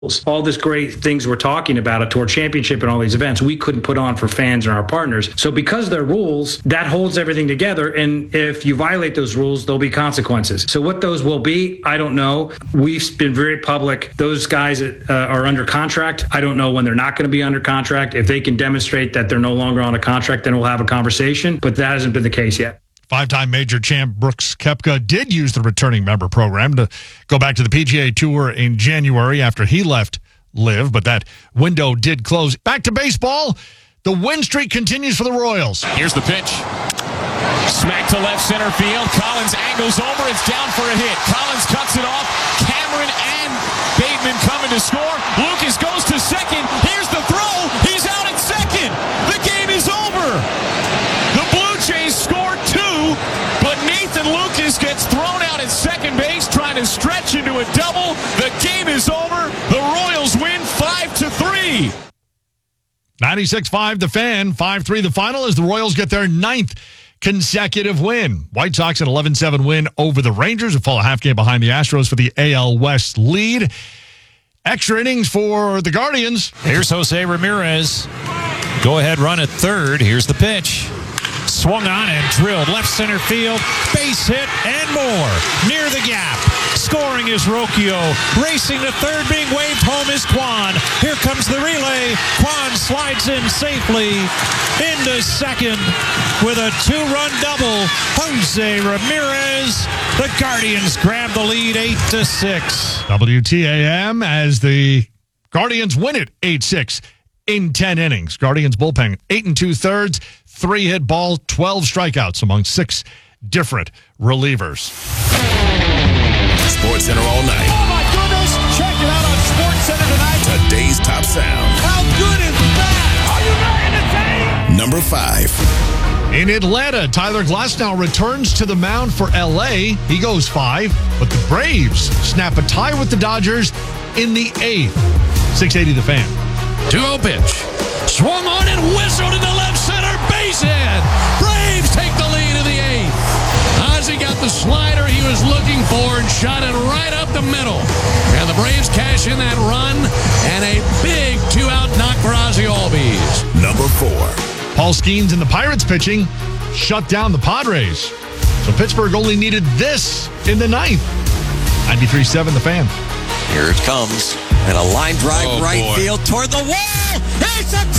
all this great things we're talking about, a tour championship and all these events, we couldn't put on for fans and our partners. So because they're rules, that holds everything together. And if you violate those rules, there'll be consequences. So what those will be, I don't know. We've been very public. Those guys that are under contract, I don't know when they're not going to be under contract. If they can demonstrate that they're no longer on a contract, then we'll have a conversation. But that hasn't been the case yet. Five-time major champ Brooks Koepka did use the returning member program to go back to the PGA Tour in January after he left LIV, but that window did close. Back to baseball. The win streak continues for the Royals. Here's the pitch. Smack to left center field. Collins angles over. It's down for a hit. Collins cuts it off. Cameron and Bateman coming to score. Lucas goes to second. Here's the throw. He's out at second. The game is over. The Blue Jays score two, but Nathan Lucas gets thrown out at second base trying to stretch into a double. The game is over. The Royals win 5-3. 96-5 the Fan, 5-3 the final as the Royals get their 9th consecutive win. White Sox an 11-7 win over the Rangers, who fall a half game behind the Astros for the AL West lead. Extra innings for the Guardians. Here's Jose Ramirez. Go ahead run at third. Here's the pitch. Swung on and drilled left center field. Base hit and more. Near the gap. Scoring is Rocchio. Racing to third, being waved home is Kwan. Here comes the relay. Kwan slides in safely into second with a 2-run double. Jose Ramirez. The Guardians grab the lead 8-6. WTAM as the Guardians win it 8-6 in 10 innings. Guardians bullpen 8 2/3, 3 hit ball, 12 strikeouts among 6 different relievers. Sports Center all night. Oh my goodness! Check it out on Sports Center tonight. Today's top sound. How good is that? Are you not entertained? Number 5. In Atlanta, Tyler Glasnow returns to the mound for LA. He goes 5, but the Braves snap a tie with the Dodgers in the 8th. 680 the Fan. 2-0 pitch. Swung on and whistled into left center. Base hit. Braves take the lead in the 8th. Ozzie got the slider he was looking for and shot it right up the middle. And the Braves cash in that run and a big 2-out knock for Ozzie Albies. Number 4. Paul Skeens and the Pirates pitching shut down the Padres. So Pittsburgh only needed this in the 9th. 93.7 the Fan. Here it comes. And a line drive field toward the wall. It's a